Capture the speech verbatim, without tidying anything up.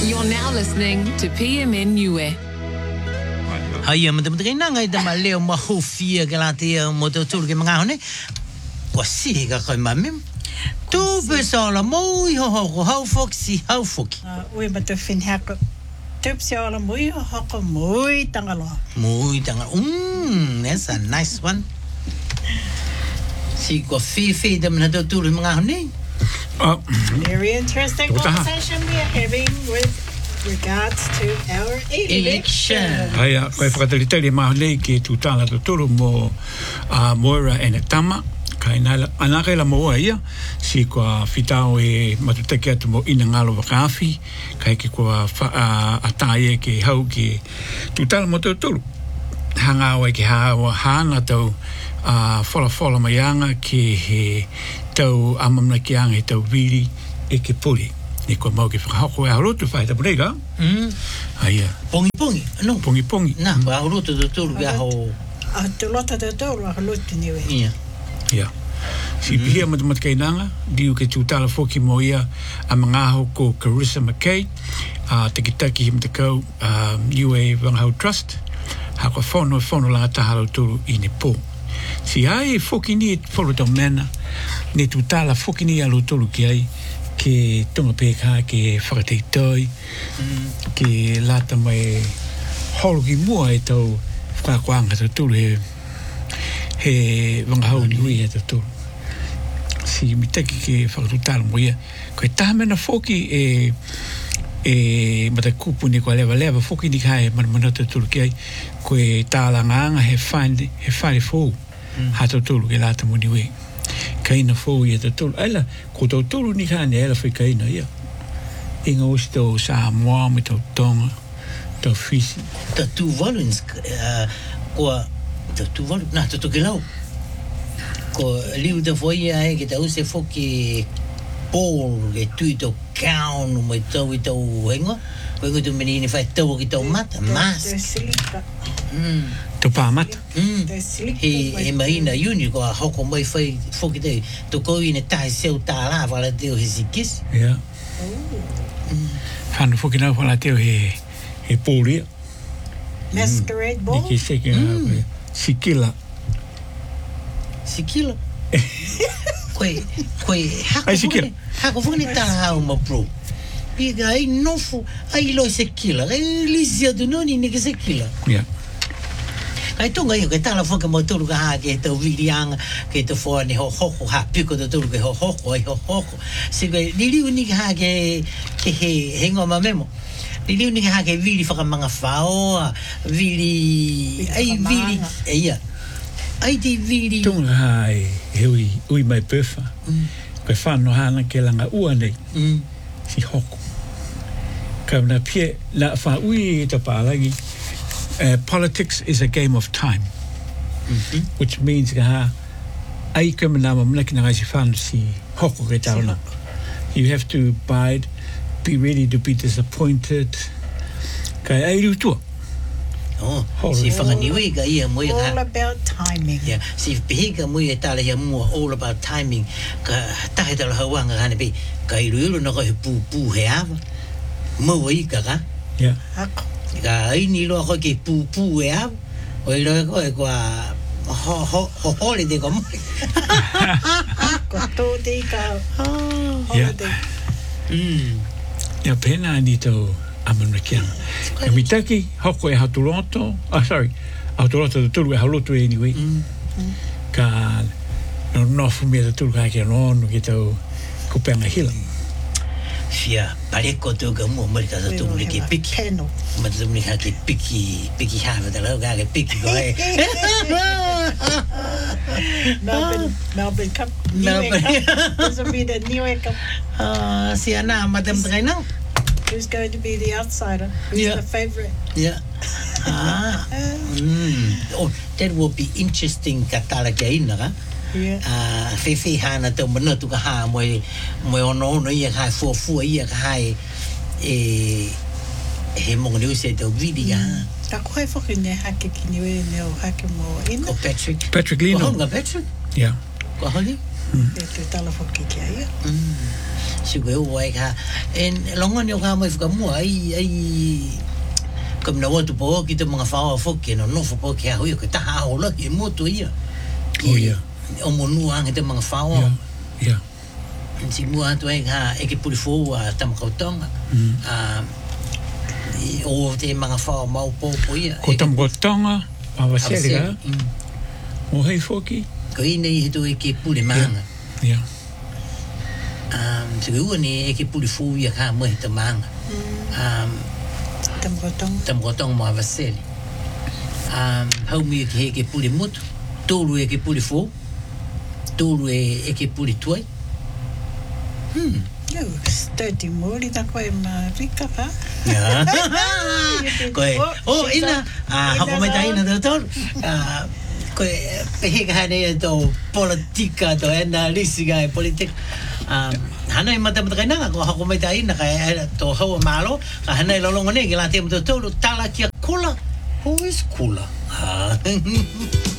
You're now listening to P M N Niue. Hai ama te ngai ngai te maleo mahofia galatea mo te tulu ke mga hone. Ko si ga kai mamem. Tu besola mo ho ho ho foxy ho foxy. We but the fin hak. Tu besola mo ho ho mo tangalo. Mo tangalo. Mm, that's a nice one. Si ko fi fi de na te tulu mga hone. Uh, Very interesting conversation we are having with regards to our election. Haya, koe whakataritari mahalei ki tūtala to toro mo uh, Moira e Tama. Kai nala, anaka la moa ia, si kua whitao e matutaki atu mo ina ngalo wakawhi, kai ki kua uh, ataie ki hau ki tūtala mo tō toro. Hanga awa ki hawa hana tau uh, whala whala maianga ki he tau amamna ki anga he tau viri e ke puri. Ni kua mau ki whakahoko e harotu whai tapu reiga. Mm. Haia. Pongi pongi, no? Pongi pongi. Na, pa harotu tō tōru ki aho. A te lota tō tōru a harotu niwe. Ia. Ia. Si pihia matamat kei nanga, diu ke tūtala whoki mo ia a mga aho ko Carissa McKay, a te kitaki him te kau U A Wangahau Trust, hako whono whono langa tahalo tōru i ne pō. Si ai whoki ni e whoro tau mena, ne tūtala whoki ni alo tōru ki ai, ke tonga pēkā, ke whakateitoi, mm. ke lata mai horoki mua e tau whakakuanga tau tūru he, he Wangahau niwi e tau tūru. Si mitaki ke whakatutala mo ia, koe tāmena whoki e e mata kupu ni koe lewa lewa, whoki ni kai manamana tau tūru ki ai, koe tālanga anga he whaine, he whaine whou, mm. ha tau tūru ke lata mo niwi. Kaina fo ia te tolu. Aila, ko tau tolu ni kane ela whi kaina ia. Inga usi tau Samoa, me tau Tonga, tau Fiji. Ta tu volins, koa, ta tu volins, na, ta toke lau. Ko liu te foi ia e ke tau se foki Paul, ke tui tau kaunu, mai tau i tau henga. Ko ingo tu meni ni whai tau ki tau mata, mas. Te silika. Mm. Tau pāmata. Mm. Te silika. He, he mahina uni ko a hoko mai whai foki te, to kou ina tahi seu tā la, wala teo he sikis. Ia. Whanu whoki nau wala teo he, he pōria. Masquerade ball? Niki seke ngā, sikila. Sikila? Koe, koe, hako Ai, sikila. Hako whani tā hao ma pro. Ika ai nofu, ai loi se kila. Ai lisia tu noni ni ke se kila. Ia. Kai tonga ia, kai tala whaka mo turu ka haa ke tau virianga, ke tau whoa ni ho hoko, haa piko tau turu ke ho hoko, ai ho hoko. Se koe, ni liu ni ka haa ke, ke he hengo ma memo. Ni liu ni ka haa ke viri whaka mga whaoa, viri, ai viri, ia. Ai te viri. Tunga hai, he ui, ui mai pewha. Mm. Koe whano hana ke langa ua nei. Mm. Si hoko. Ka na pie, la wha ui e ta pālangi, uh, politics is a game of time. Mm-hmm. Which means ka ha, ai ka mana mamlaki na ngai si whanu si hoko ke tauna. You have to bide, be ready to be disappointed. Kai ai riu tua. Oh, si whakaniwi ka ia mui ka. All about timing. Yeah, si pihi ka mui e tala ia mua all about timing. Ka tahe tala hauanga hane pi, ka iru iru na koe pū pū he awa. Mua i ka ka. Yeah. Hako. Ka aini loa koe ke pū pū he awa. O i loa koe kua ho ho ho hole te ka mui. Ko tō te ka holiday. Mm. Ia pena ni tau amana kianga. Ka mitaki, hoko e haturoto, ah sorry, haturoto te turu e halotu e anyway. Mm. Ka no nofu mea te turu ka ke nono ki tau kupenga hila. Fia, pareko tau ka mua mori ka tatu muli ke piki. Panel. Ma tatu muli ka ke piki, piki hawa tala ka ke piki koe. Melbourne, Melbourne Cup. Melbourne. Niue Cup. This will be the Niue Cup. Ah, si ana, madam trainau. Who's going to be the outsider? Who's Yeah. the favourite? Yeah. Ah. Mm. Oh, that will be interesting katala ke ina ka. Yeah. Ah, fefe hana tau mana tu ka ha mo mo ono ono ia ka fo fo ia ka hai e he mo neu se tau vidia. Ka koe whaki ne hake ki niwe ne o hake mo ina. Ko Patrick. Patrick Lino. Ko Patrick. Yeah. Ko holi. E te tala whoki ki aia. Si koe ua e ka. En longa ni o ka mai whakamua ai, ai, kam na watu po ki te mga whaoa whoki, no nofo po ki a hui, ko taha aho laki e moto ia. Oh, ia. O monua ange te mga whaoa. Ia. Si mua atu e ka e ke puri fōu a Tamakautonga. O te mga whaoa mau pōpo ia. Ko Tamakautonga, a wasere ka. O hei whoki. Ko ina i hitu e ke puri maanga. Ia. Si ua ni e ke puri fōu ia ka mua hita maanga. Tamakautonga. Tamakautonga mua wasere. Haumi e ke he ke puri mutu. Tōru e ke puri fōu. Tōru e ke puri tuai. Hmm. Yo, sturdy mori ta koe ma rika ka. Koe, oh, ina, hako mai ta ina doutor. Koe, pehe ka hane e tō politika, tō ena lisiga e politika. Hana i matamata kai nanga, ko hako mai ta ina, ka tō haua malo, ka hana i lolongo ne, ki la te mto tōru, tala kia kula. Who is kula?